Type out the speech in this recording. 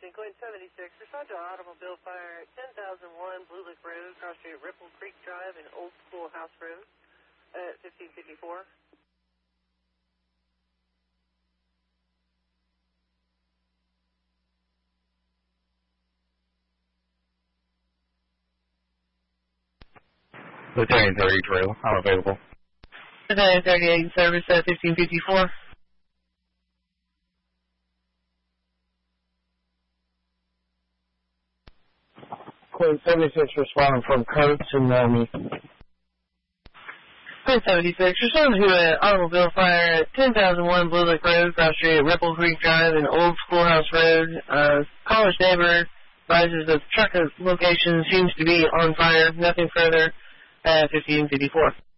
Houston, Quinn 76. Respond to an automobile fire at 10,001 Blue Lick Road, cross street Ripple Creek Drive and Old School House Road at 1554. Lieutenant 30 Trail, I'm available. Lieutenant 38 service at 1554. Quinn 76 responding from Kurtz and Naomi. Quinn 76, respond to an automobile fire at 10,001 Blue Lick Road, cross street Ripple Creek Drive and Old Schoolhouse Road. Caller's neighbor advises that the truck location seems to be on fire. Nothing further at 1554.